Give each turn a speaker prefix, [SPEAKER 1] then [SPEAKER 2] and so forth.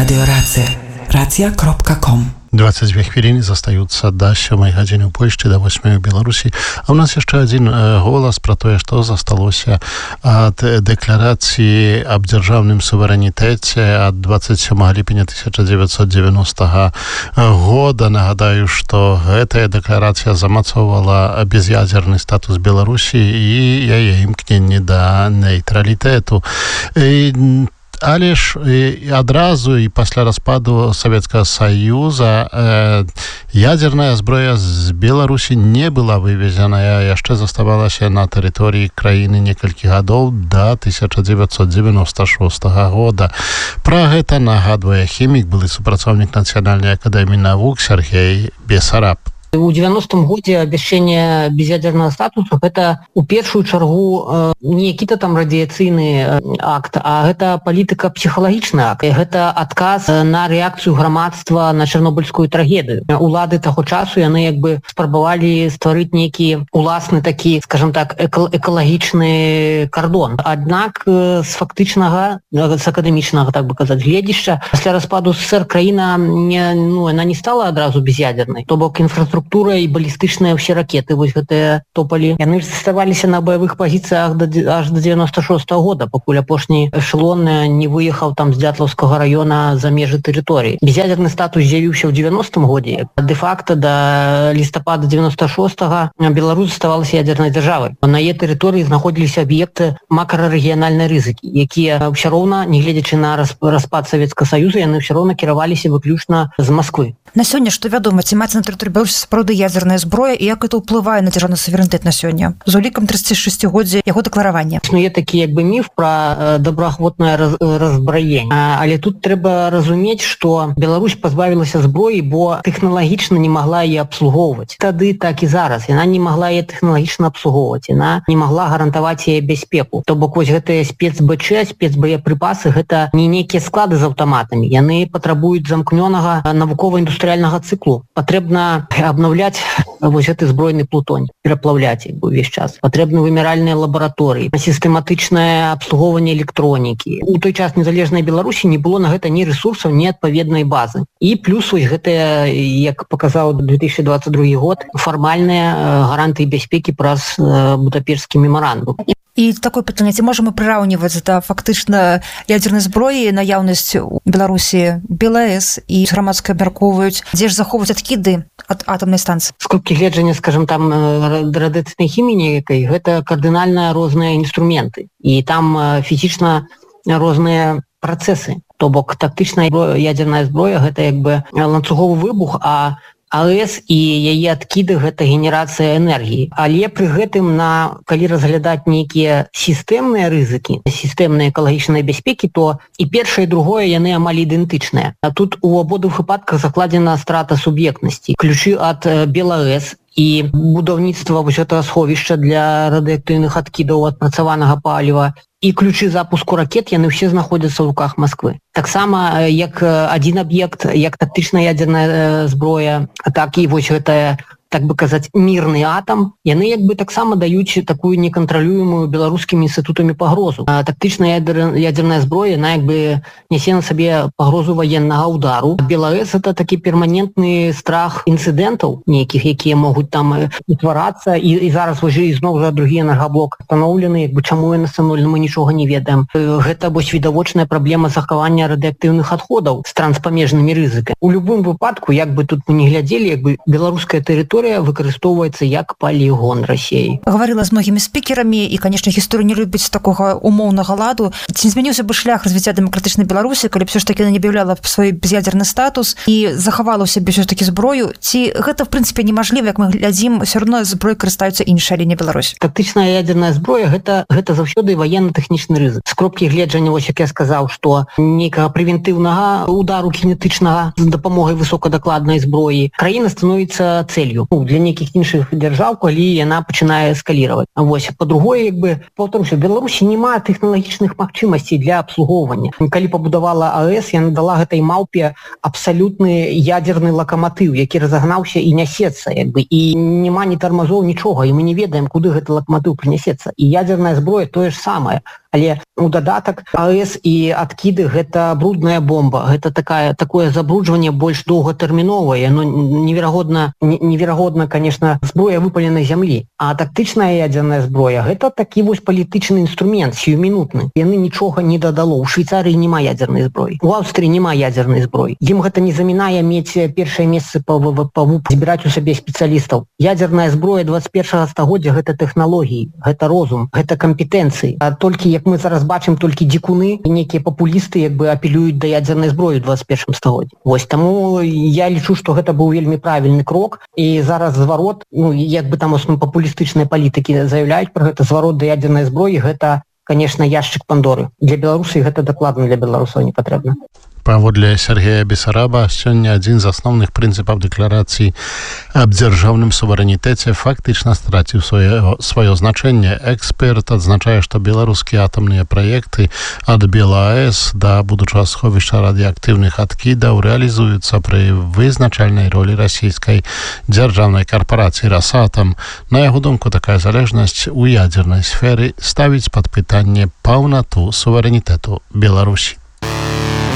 [SPEAKER 1] Radio Racja. Racja.com
[SPEAKER 2] 22 хвилины застаются до 7 гадзіны ў Польшчы, до 8 ў Беларусі. А у нас яшчэ адзін голас про тое, што засталося ад дэкларацыі аб дзяржаўным суверэнітэце ад 27 ліпеня 1990 года. Нагадаю, што гэтая дэкларацыя замацоўвала без'ядзерны статус Беларусі і яе імкненне да нейтралітэту. Але ж адразу і пасля распаду Савецкага Саюза ядзерная зброя з Беларусі не была вывезеная, яшчэ заставалася на тэрыторыі краіны некалькі гадоў да 1996 года. Пра гэта нагадвае хімік, былы супрацоўнік Нацыянальнай акадэміі навук Сергей Бесараб.
[SPEAKER 3] У 90-м годзе абвяшчэнне без'ядзернага статусу гэта у першую чаргу не які-то там радыяцыйны акт, а гэта палітыка псіхалагічны акт. Гэта адказ на рэакцыю грамадства на чарнобыльскую трагедыю. Улады таго часу яны як бы спрабавалі стварыць нейкі уласны такі, скажем так, экалагічны кардон. Аднак з фактычнага, з акадэмічнага, так бы казаць, гледзішча, пасля распаду СССР краіна яна не стала адразу без'ядзернай. То бок інфраструктура і балістычныя ўсе ракеты, вось гэтыя топалі, яны ж заставаліся на баявых пазіцыях аж до 96-го года, пакуль апошні эшелон не выехаў там з Дзятлаўскага раёна за межы тэрыторыі. Без'ядзерны статус з'явіўся ў 90-м годзе. Дэ-факта да лістапада 96-го Беларусь заставалася ядзернай дзяржавай. На яе тэрыторыі знаходзіліся аб'екты макрарэгіянальнай рызыкі, якія ўсё роўна, нягледзячы на распад Савецкага Саюза, яны ўсё роўна кіраваліся выключна з Масквы.
[SPEAKER 4] На сёння што вядома, ці маецца на тэрыторыі Беларусі сапраўды ядзерная зброя і як гэта ўплывае на дзяржаўны суверэнітэт на сёння з улікам 36-годдзя яго дэкларавання?
[SPEAKER 3] Існуе такі як бы міф пра добраахвотнае разбраенне, але тут трэба разумець, што Беларусь пазбавілася зброі, бо тэхналагічна не магла яе абслугоўваць. Тады так і зараз яна не магла яе тэхналагічна абслугоўваць, яна не магла гарантаваць яе бяспеку. То бок вось гэтыя спецБЧ, спецбаепрыпасы гэта не нейкія склады з аўтаматамі, яны патрабуюць замкнёнага навукова-індустрыяльнага цыклу. Патрэбна обновлять вось гэты збройны плутонь, пераплаўляць як бы увесь час. Патрэбны вымяральныя лабараторыі, сістэматычнае абслугоўванне электронікі. У той час незалежнай Беларусі не было на гэта ні рэсурсаў, ні адпаведнай базы. І плюс вось гэтыя, як паказаў 2022 год, фармальныя гарантыі бяспекі праз Будапешскі мемарандум.
[SPEAKER 4] І такое пытанне, ці можам мы прыраўніваць да фактычна ядзернай зброі наяўнасць у Беларусі БЛС і грамадская абмяркоўваюць, дзе ж захоўваюць адкіды ад атамнай станцыі?
[SPEAKER 3] З кропкі гледжання, скажем, там радыацыйнай хіміі нейкай, гэта кардынальна розныя інструменты. І там фізічна розныя працэсы. То бок тактычная ядзерная зброя гэта як бы ланцуговы выбух, а АЭС і яе адкіды гэта генерацыя энергіі. Але пры гэтым, калі разглядаць нейкія сістэмныя рызыкі, сістэмныя экалагічнай бяспекі, то і першае, і другое яны амаль ідэнтычныя. А тут у абодвух выпадках закладзена страта суб'ектнасці. Ключы ад БелАЭС і будаўніцтва вось гэтага сховішча для радыактыўных адкідаў адпрацаванага паліва і ключы запуску ракет, яны ўсе знаходзяцца ў руках Масквы. Таксама як адзін аб'ект, як тактычная ядзерная зброя, так і вось гэтая, так бы казаць, мірны атам, яны як бы таксама даюць такую некантралюемую беларускімі інстытутамі пагрозу. Тактычная ядзерная зброя, яна як бы нясе на сабе пагрозу ваеннага ўдару. БелАЭС это такі перманентны страх інцыдэнтаў нейкіх, якія могуць там утварацца. І зараз вось зноў жа другі энергаблок установлены, як бы чаму ён установлены, мы нічога не ведаем. Гэта вось відавочная праблема захавання радыактыўных адходаў з транспамежнымі рызыкамі. У любым выпадку, як бы тут мы не глядзелі, як бы беларуская тэрыторыя выкарыстоўваецца як палігон Расіі.
[SPEAKER 4] Гаварыла з многімі спікерамі і, канешне, гісторыя не любіць такога умоўнага ладу. Ці змяніўся бы шлях развіцця дэмакратычнай Беларусі, калі б все ж таки не аб'яўляла свой без'ядзерны статус і захавала ў сябе ўсё ж такі зброю? Ці гэта, в прынцыпе, немажліва, як мы глядзім, ўсё роўно зброй карыстаюцца іншая, але не Беларусь?
[SPEAKER 3] Тактычная ядзерная зброя гэта заўсёды ваенна-тэхнічны рызык. З кропкі гледжання, вось як я сказаў, што нейкага прэвентыўнага удару кінетычнага з дапамогай высокадакладнай зброі краіна становіцца цэлью для нейкіх іншых дзяржаў, калі яна пачынае эскаліраваць. Вось, па-другое, як бы, паўтаруся, Беларусі няма тэхналагічных магчымасцей для абслугоўвання. Калі пабудавала АЭС, яна дала гэтай маўпе абсалютны ядзерны лакаматыў, які разагнаўся і нясецца, як бы, і няма ні тармазоў, нічога, і мы не ведаем, куды гэты лакаматыў прынясецца. І ядзерная зброя тое ж самае. Але у дадатак АЭС і адкіды гэта брудная бомба, гэта такое забруджванне больш доўгатэрміновае, но неверагодна, конечно, зброя выпаленай зямлі. А тактычная ядзерная зброя гэта такі вось палітычны інструмент, сіюмінутны. Яны нічога не дадало. У Швейцарыі няма ядзернай зброі. У Аўстрыі няма ядзернай зброі. Ім гэта не замінае мець першае месца па ВВП, збіраць у сабе спецыялістаў. Ядзерная зброя 21 стагоддзя гэта тэхналогіі, гэта розум, гэта кампетэнцыі. А толькі, як мы зараз бачым, толькі дзікуны і некія папулісты апелююць да ядзернай зброі ў 21 стагоддзі. Вось таму я лічу, што гэта быў вельмі правільны крок, і зараз зварот, як бы там основном папулістычныя палітыкі заяўляюць пра гэта, зварот да ядзернай зброі гэта, конечно, яшчык Пандоры. Для Беларусі гэта дакладна для беларусаў не патрэбна.
[SPEAKER 2] Паводле Сергея Бесараба, сёння адзін з асноўных прынцыпаў дэкларацыі аб дзяржаўным суверэнітэце фактычна страціў сваё значэнне. Эксперт адзначае, што беларускія атамныя праекты ад БелАЭС да будучага сховішча радыеактыўных адкідаў рэалізуюцца пры вызначальнай ролі расійскай дзяржаўнай карпорацыі «Росатом». На яго думку, такая залежнасць у ядзернай сферы ставіць пад пытанне паўнату суверэнітэту Беларусі.